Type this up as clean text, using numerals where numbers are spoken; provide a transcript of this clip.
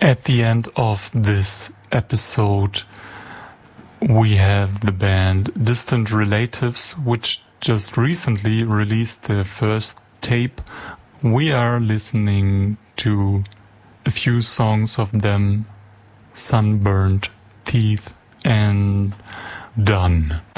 At the end of this episode, we have the band Distant Relatives, which just recently released their first tape. We are listening to a few songs of them: Sunburned, Teeth, and Done.